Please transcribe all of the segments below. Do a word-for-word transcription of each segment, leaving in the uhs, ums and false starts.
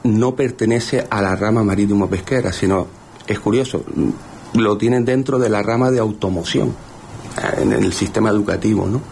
no pertenece a la rama marítimo-pesquera, sino, es curioso, lo tienen dentro de la rama de automoción, en el sistema educativo, ¿no?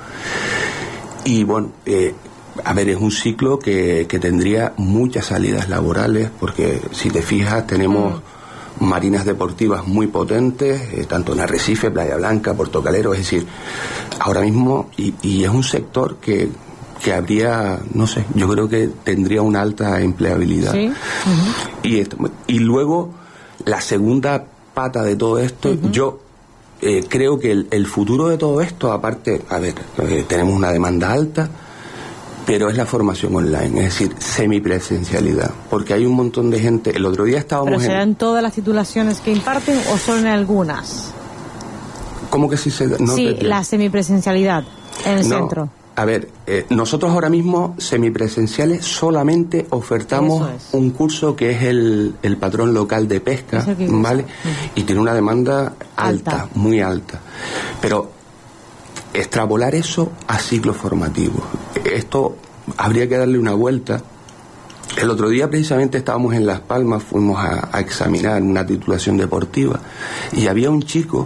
Y bueno, eh, a ver, es un ciclo que, que tendría muchas salidas laborales, porque si te fijas, tenemos mm. marinas deportivas muy potentes, eh, tanto en Arrecife, Playa Blanca, Puerto Calero, es decir, ahora mismo, y, y es un sector que, que habría, no sé, yo creo que tendría una alta empleabilidad. ¿Sí? Uh-huh. Y, esto, y luego, la segunda pata de todo esto, uh-huh. yo eh, creo que el, el futuro de todo esto, aparte, a ver, eh, tenemos una demanda alta, pero es la formación online, es decir, semipresencialidad, porque hay un montón de gente. El otro día estábamos ¿Pero serán en... todas las titulaciones que imparten o solo en algunas? ¿Cómo que sí se da? No, sí, te... la semipresencialidad en el no, centro. A ver, eh, nosotros ahora mismo semipresenciales solamente ofertamos es. un curso que es el, el patrón local de pesca, ¿vale? Uh-huh. Y tiene una demanda alta, alta, muy alta. Pero extrapolar eso a ciclos formativos, esto habría que darle una vuelta. El otro día precisamente estábamos en Las Palmas, fuimos a, a examinar una titulación deportiva y había un chico,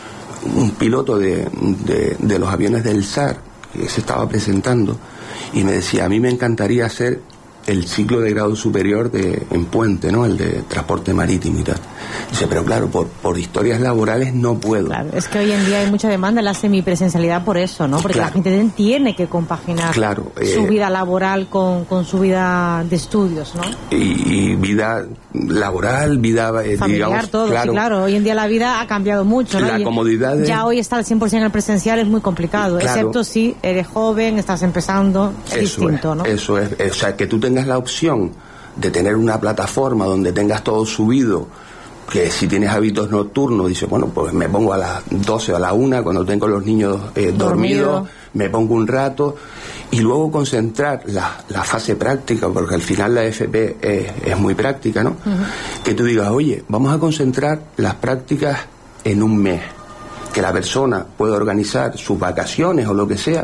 un piloto de, de, de los aviones del S A R, que se estaba presentando y me decía, a mí me encantaría hacer el ciclo de grado superior de, en Puente, ¿no? El de transporte marítimo y tal. Dice, pero claro, por, por historias laborales no puedo. Claro, es que hoy en día hay mucha demanda en la semipresencialidad por eso, ¿no? Porque claro, la gente tiene que compaginar claro, eh, su vida laboral con, con su vida de estudios, ¿no? Y, y vida laboral, vida, eh, familiar, digamos, todo, claro, sí, claro. Hoy en día la vida ha cambiado mucho, ¿no? La y comodidad de... Ya hoy estar al cien por ciento en el presencial es muy complicado, claro, excepto si eres joven, estás empezando, es eso distinto, es, ¿no? Eso es, o sea, que tú tengas la opción de tener una plataforma donde tengas todo subido, que si tienes hábitos nocturnos, dices, bueno, pues me pongo a las doce o a la una, cuando tengo los niños eh, dormidos, Dormido. me pongo un rato, y luego concentrar la, la fase práctica, porque al final la F P es, es muy práctica, ¿no? Uh-huh. Que tú digas, oye, vamos a concentrar las prácticas en un mes, que la persona pueda organizar sus vacaciones o lo que sea.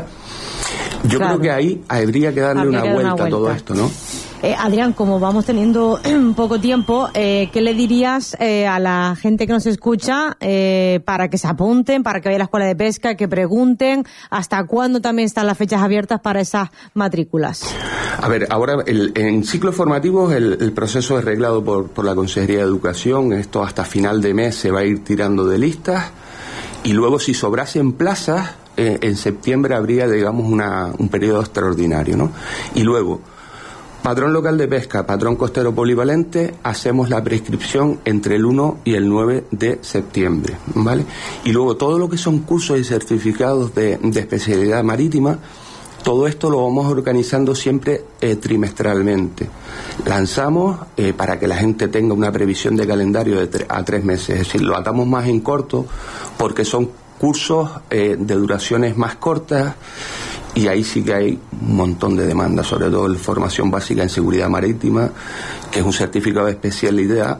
Yo claro, creo que ahí habría que darle habría una, que vuelta una vuelta a todo esto, ¿no? Eh, Adrián, como vamos teniendo poco tiempo, eh, ¿qué le dirías eh, a la gente que nos escucha eh, para que se apunten, para que vayan a la escuela de pesca, que pregunten hasta cuándo también están las fechas abiertas para esas matrículas? A ver, ahora el, en ciclos formativos el, el proceso es reglado por, por la Consejería de Educación. Esto hasta final de mes se va a ir tirando de listas y luego si sobrasen plazas, eh, en septiembre habría, digamos, una, un periodo extraordinario, ¿no? Y luego, patrón local de pesca, patrón costero polivalente, hacemos la prescripción entre el uno y el nueve de septiembre, ¿vale? Y luego todo lo que son cursos y certificados de, de especialidad marítima, todo esto lo vamos organizando siempre eh, trimestralmente. Lanzamos eh, para que la gente tenga una previsión de calendario de tre- a tres meses, es decir, lo atamos más en corto porque son cursos eh, de duraciones más cortas. Y ahí sí que hay un montón de demandas, sobre todo en formación básica en seguridad marítima, que es un certificado de especialidad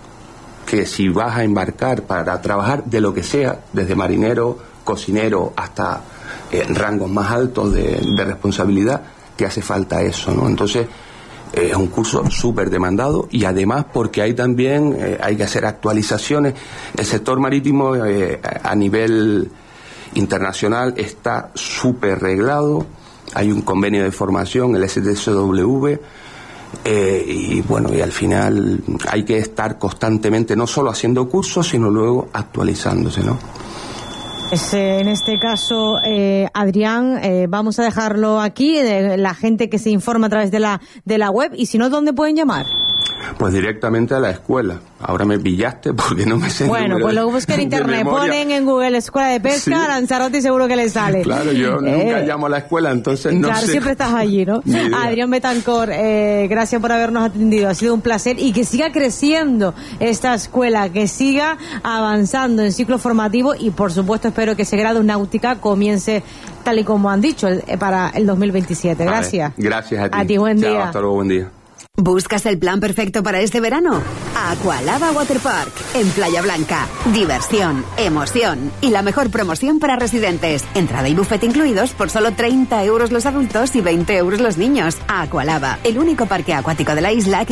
que si vas a embarcar para trabajar de lo que sea, desde marinero, cocinero, hasta eh, rangos más altos de, de responsabilidad, te hace falta eso, ¿no? Entonces, eh, es un curso súper demandado y además porque hay también, eh, hay que hacer actualizaciones. El sector marítimo eh, a nivel internacional está súper reglado, hay un convenio de formación, el S T C W, eh, y bueno, y al final hay que estar constantemente no solo haciendo cursos, sino luego actualizándose, ¿no? Pues, eh, en este caso, eh, Adrián, eh, vamos a dejarlo aquí, eh, la gente que se informa a través de la, de la web, y si no, ¿dónde pueden llamar? Pues directamente a la escuela. Ahora me pillaste porque no me sé. Bueno, pues lo busquen en internet, ponen en Google Escuela de Pesca, sí, Lanzarote y seguro que les sale. Claro, yo eh, nunca llamo a la escuela, entonces no claro, sé. siempre estás allí, ¿no? Adrián Betancor, eh, gracias por habernos atendido, ha sido un placer y que siga creciendo esta escuela, que siga avanzando en ciclo formativo y por supuesto espero que ese grado en náutica comience tal y como han dicho el, para el dos mil veintisiete. Gracias. Ver, gracias a ti. A ti, buen Chao, día. Hasta luego, buen día. ¿Buscas el plan perfecto para este verano? Aqualaba Water Park, en Playa Blanca. Diversión, emoción y la mejor promoción para residentes. Entrada y buffet incluidos por solo treinta euros los adultos y veinte euros los niños. Aqualaba, el único parque acuático de la isla que